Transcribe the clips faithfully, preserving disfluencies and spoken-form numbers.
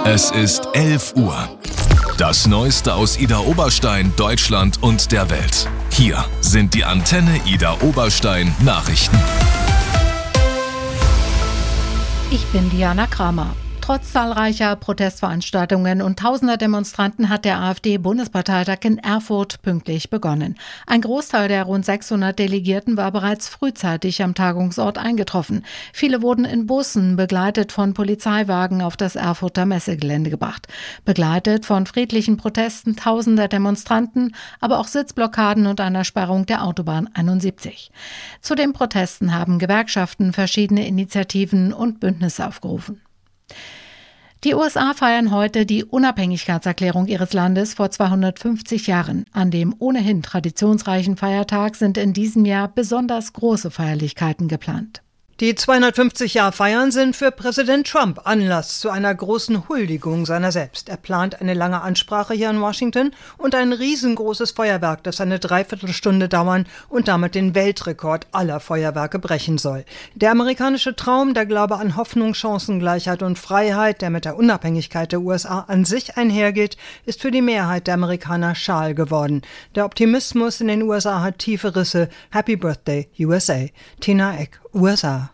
Es ist elf Uhr. Das Neueste aus Ida Oberstein, Deutschland und der Welt. Hier sind die Antenne Ida Oberstein Nachrichten. Ich bin Diana Kramer. Trotz zahlreicher Protestveranstaltungen und tausender Demonstranten hat der AfD-Bundesparteitag in Erfurt pünktlich begonnen. Ein Großteil der rund sechshundert Delegierten war bereits frühzeitig am Tagungsort eingetroffen. Viele wurden in Bussen, begleitet von Polizeiwagen, auf das Erfurter Messegelände gebracht. Begleitet von friedlichen Protesten tausender Demonstranten, aber auch Sitzblockaden und einer Sperrung der Autobahn einundsiebzig. Zu den Protesten haben Gewerkschaften verschiedene Initiativen und Bündnisse aufgerufen. Die U S A feiern heute die Unabhängigkeitserklärung ihres Landes vor zweihundertfünfzig Jahren. An dem ohnehin traditionsreichen Feiertag sind in diesem Jahr besonders große Feierlichkeiten geplant. Die zweihundertfünfzig-Jahr-Feiern sind für Präsident Trump Anlass zu einer großen Huldigung seiner selbst. Er plant eine lange Ansprache hier in Washington und ein riesengroßes Feuerwerk, das eine Dreiviertelstunde dauern und damit den Weltrekord aller Feuerwerke brechen soll. Der amerikanische Traum, der Glaube an Hoffnung, Chancengleichheit und Freiheit, der mit der Unabhängigkeit der U S A an sich einhergeht, ist für die Mehrheit der Amerikaner schal geworden. Der Optimismus in den U S A hat tiefe Risse. Happy Birthday, U S A. Tina Eck, U S A.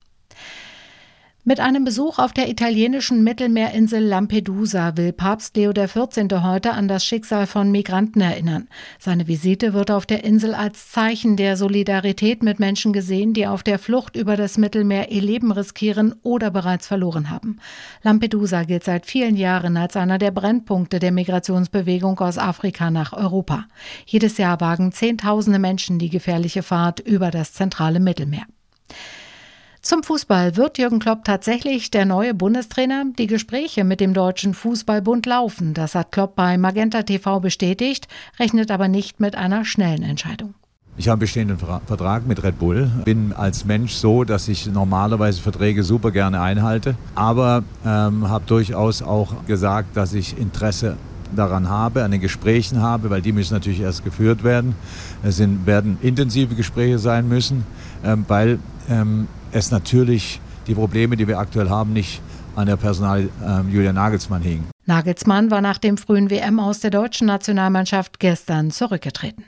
Mit einem Besuch auf der italienischen Mittelmeerinsel Lampedusa will Papst Leo der vierzehnte heute an das Schicksal von Migranten erinnern. Seine Visite wird auf der Insel als Zeichen der Solidarität mit Menschen gesehen, die auf der Flucht über das Mittelmeer ihr Leben riskieren oder bereits verloren haben. Lampedusa gilt seit vielen Jahren als einer der Brennpunkte der Migrationsbewegung aus Afrika nach Europa. Jedes Jahr wagen Zehntausende Menschen die gefährliche Fahrt über das zentrale Mittelmeer. Zum Fußball. Wird Jürgen Klopp tatsächlich der neue Bundestrainer? Die Gespräche mit dem Deutschen Fußballbund laufen. Das hat Klopp bei Magenta T V bestätigt, rechnet aber nicht mit einer schnellen Entscheidung. Ich habe einen bestehenden Vertrag mit Red Bull, bin als Mensch so, dass ich normalerweise Verträge super gerne einhalte, aber ähm, habe durchaus auch gesagt, dass ich Interesse daran habe, an den Gesprächen habe, weil die müssen natürlich erst geführt werden. Es sind, werden intensive Gespräche sein müssen, ähm, weil ähm, es natürlich die Probleme, die wir aktuell haben, nicht an der Personal ähm, Julian Nagelsmann hingen. Nagelsmann war nach dem frühen W M aus der deutschen Nationalmannschaft gestern zurückgetreten.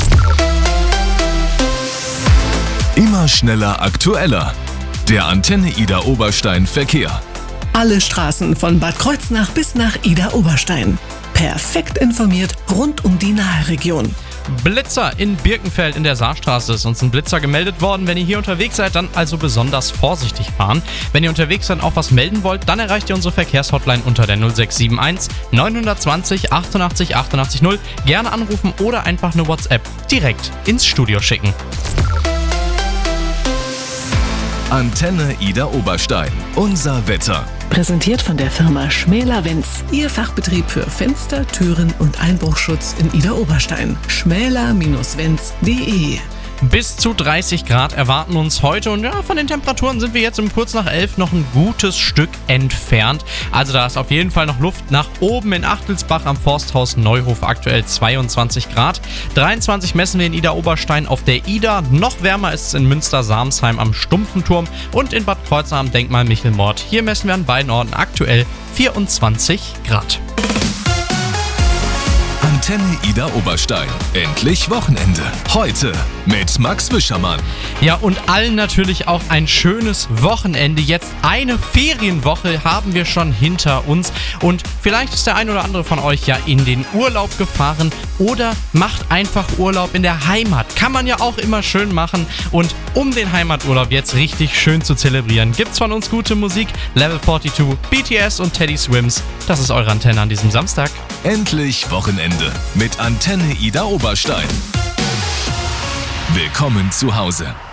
Immer schneller, aktueller. Der Antenne Ida Oberstein Verkehr. Alle Straßen von Bad Kreuznach bis nach Ida Oberstein. Perfekt informiert rund um die Nahe-Region. Blitzer in Birkenfeld in der Saarstraße ist uns ein Blitzer gemeldet worden. Wenn ihr hier unterwegs seid, dann also besonders vorsichtig fahren. Wenn ihr unterwegs dann auch was melden wollt, dann erreicht ihr unsere Verkehrshotline unter der null sechs sieben eins neun zwei null achtundachtzig achtundachtzig null. Gerne anrufen oder einfach eine WhatsApp direkt ins Studio schicken. Antenne Ida Oberstein. Unser Wetter. Präsentiert von der Firma Schmäler-Wenz. Ihr Fachbetrieb für Fenster, Türen und Einbruchschutz in Ida Oberstein. schmäler Wenz punkt de. Bis zu dreißig Grad erwarten uns heute und ja, von den Temperaturen sind wir jetzt um kurz nach elf noch ein gutes Stück entfernt. Also da ist auf jeden Fall noch Luft nach oben in Achtelsbach am Forsthaus Neuhof, aktuell zweiundzwanzig Grad. dreiundzwanzig messen wir in Ida Oberstein auf der Ida. Noch wärmer ist es in Münster-Samsheim am Stumpfenturm und in Bad Kreuznach am Denkmal Michelmord. Hier messen wir an beiden Orten aktuell vierundzwanzig Grad. Antenne Ida Oberstein. Endlich Wochenende. Heute mit Max Wischermann. Ja, und allen natürlich auch ein schönes Wochenende. Jetzt eine Ferienwoche haben wir schon hinter uns. Und vielleicht ist der ein oder andere von euch ja in den Urlaub gefahren oder macht einfach Urlaub in der Heimat. Kann man ja auch immer schön machen. Und um den Heimaturlaub jetzt richtig schön zu zelebrieren, gibt's von uns gute Musik. Level zweiundvierzig, B T S und Teddy Swims. Das ist eure Antenne an diesem Samstag. Endlich Wochenende mit Antenne Ida Oberstein. Willkommen zu Hause.